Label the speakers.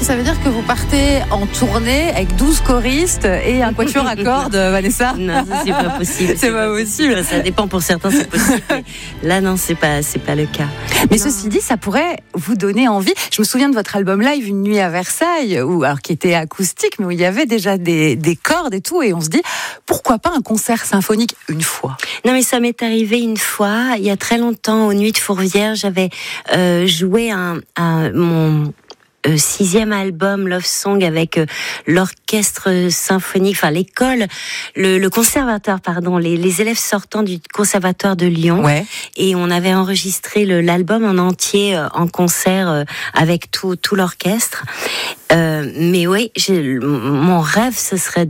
Speaker 1: que ça veut dire que vous partez en tournée avec 12 choristes et un quatuor à cordes, Vanessa?
Speaker 2: Non, ça, c'est pas possible.
Speaker 1: C'est pas possible.
Speaker 2: Ça dépend, pour certains, c'est possible. Mais là, non, c'est pas le cas.
Speaker 1: Mais
Speaker 2: non.
Speaker 1: Ceci dit, ça pourrait vous donner envie. Je me souviens de votre album live, Une nuit à Versailles, qui était acoustique, mais où il y avait déjà des cordes et tout, et on se dit, pourquoi pas un concert symphonique une fois?
Speaker 2: Non, mais ça m'est arrivé une fois, il y a très longtemps, aux Nuits de Fourvière, j'avais joué mon 6e album Love Song avec l'orchestre symphonique, enfin l'école, le conservatoire, pardon, les élèves sortants du conservatoire de Lyon.
Speaker 1: Ouais.
Speaker 2: Et on avait enregistré l'album en entier en concert avec tout l'orchestre. Mais oui, mon rêve, ce serait